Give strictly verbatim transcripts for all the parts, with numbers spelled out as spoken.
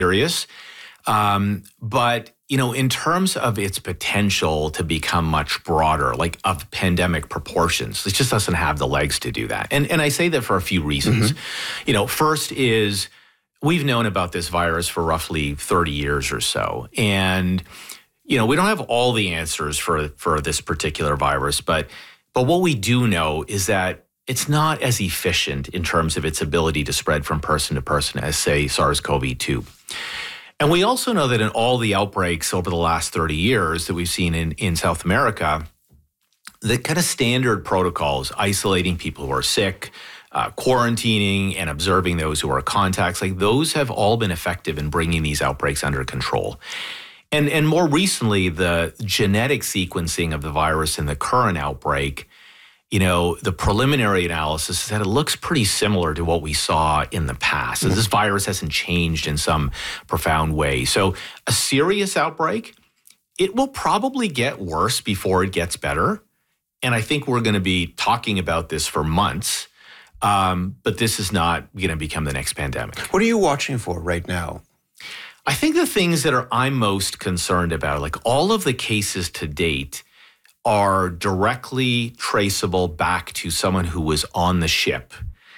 serious. Um, but, you know, in terms of its potential to become much broader, like of pandemic proportions, it just doesn't have the legs to do that. And and I say that for a few reasons. Mm-hmm. You know, first is we've known about this virus for roughly thirty years or so. And, you know, we don't have all the answers for, for this particular virus, but but what we do know is that it's not as efficient in terms of its ability to spread from person to person as, say, SARS-C o V two. And we also know that in all the outbreaks over the last thirty years that we've seen in, in South America, the kind of standard protocols, isolating people who are sick, uh, quarantining and observing those who are contacts, like those have all been effective in bringing these outbreaks under control. And, and more recently, the genetic sequencing of the virus in the current outbreak, you know, the preliminary analysis is that it looks pretty similar to what we saw in the past. Mm-hmm. This virus hasn't changed in some profound way. So a serious outbreak, it will probably get worse before it gets better. And I think we're going to be talking about this for months. Um, but this is not going to become the next pandemic. What are you watching for right now? I think the things that are I'm most concerned about, like all of the cases to date, are directly traceable back to someone who was on the ship.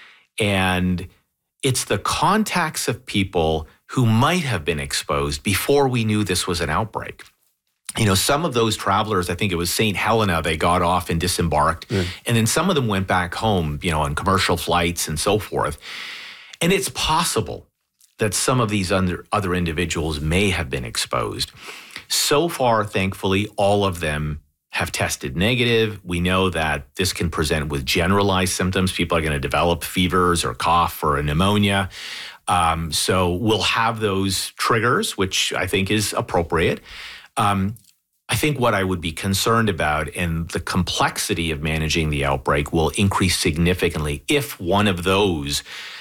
And it's the contacts of people who might have been exposed before we knew this was an outbreak. You know, some of those travelers, I think it was Saint Helena, they got off and disembarked. Mm. And then some of them went back home, you know, on commercial flights and so forth. And it's possible that some of these under, other individuals may have been exposed. So far, thankfully, all of them have tested negative. We know that this can present with generalized symptoms. People are going to develop fevers or cough or a pneumonia. Um, so we'll have those triggers, which I think is appropriate. Um, I think what I would be concerned about and the complexity of managing the outbreak will increase significantly if one of those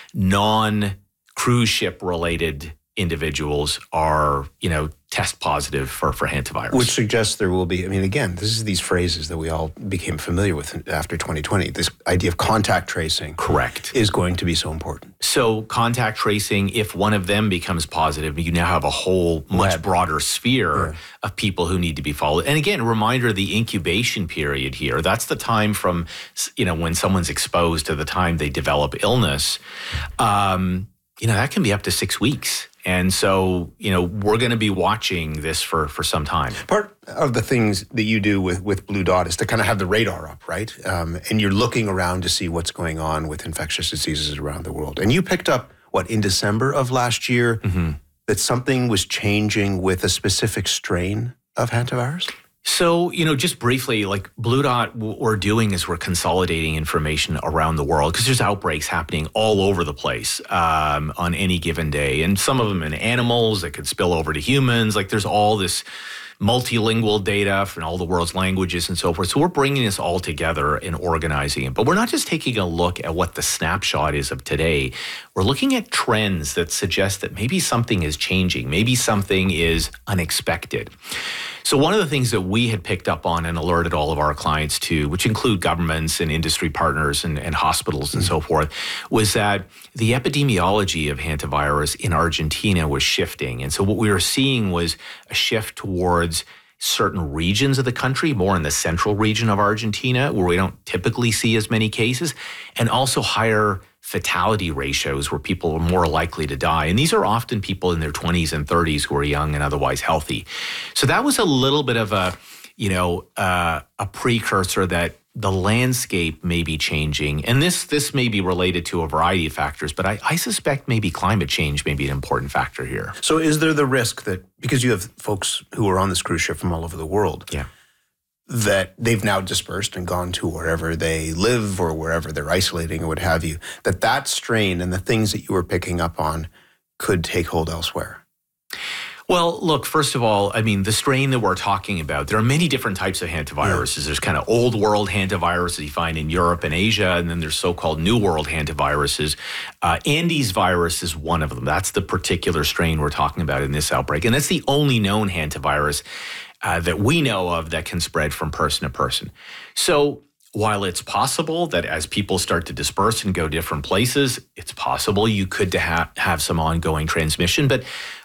non-cruise ship related individuals are, you know, test positive for, for hantavirus. Which suggests there will be, I mean, again, this is these phrases that we all became familiar with after twenty twenty. This idea of contact tracing. Correct. Is going to be so important. So contact tracing, if one of them becomes positive, you now have a whole much Web. broader sphere yeah. of people who need to be followed. And again, a reminder, the incubation period here, that's the time from, you know, when someone's exposed to the time they develop illness. Um, you know, that can be up to six weeks. And so, you know, we're going to be watching this for, for some time. Part of the things that you do with, with Blue Dot is to kind of have the radar up, right? Um, and you're looking around to see what's going on with infectious diseases around the world. And you picked up, what, in December of last year, mm-hmm. that something was changing with a specific strain of hantavirus? So, you know, just briefly, like Blue Dot, what we're doing is we're consolidating information around the world because there's outbreaks happening all over the place um, on any given day. And some of them in animals that could spill over to humans. Like there's all this multilingual data from all the world's languages and so forth. So we're bringing this all together and organizing it. But we're not just taking a look at what the snapshot is of today. We're looking at trends that suggest that maybe something is changing. Maybe something is unexpected. So one of the things that we had picked up on and alerted all of our clients to, which include governments and industry partners and, and hospitals and mm-hmm. so forth, was that the epidemiology of hantavirus in Argentina was shifting. And so what we were seeing was a shift towards certain regions of the country, more in the central region of Argentina, where we don't typically see as many cases, and also higher fatality ratios where people are more likely to die. And these are often people in their twenties and thirties who are young and otherwise healthy. So that was a little bit of a, you know, uh, a precursor that the landscape may be changing. And this this may be related to a variety of factors, but I, I suspect maybe climate change may be an important factor here. So is there the risk that, because you have folks who are on this cruise ship from all over the world, yeah. that they've now dispersed and gone to wherever they live or wherever they're isolating or what have you, that that strain and the things that you were picking up on could take hold elsewhere? Well, look, first of all, I mean, the strain that we're talking about, there are many different types of hantaviruses. Yeah. There's kind of old world hantaviruses you find in Europe and Asia, and then there's so-called new world hantaviruses. Uh, Andes virus is one of them. That's the particular strain we're talking about in this outbreak. And that's the only known hantavirus uh, that we know of that can spread from person to person. So while it's possible that as people start to disperse and go different places, it's possible you could ha- have some ongoing transmission. But